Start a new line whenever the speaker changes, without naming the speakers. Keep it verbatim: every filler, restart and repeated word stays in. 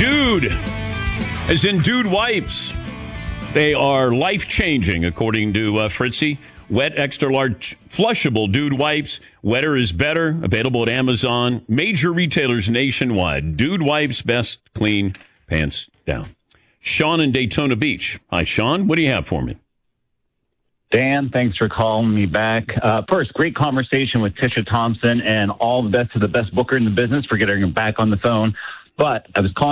Dude, as in Dude wipes. They are life-changing, according to uh, Fritzy. Wet, extra-large, flushable Dude wipes. Wetter is better. Available at Amazon. Major retailers nationwide. Dude wipes, best clean pants down. Sean in Daytona Beach. Hi, Sean. What do you have for me?
Dan, thanks for calling me back. Uh, first, great conversation with Tisha Thompson, and all the best to the best booker in the business for getting her back on the phone. But I was calling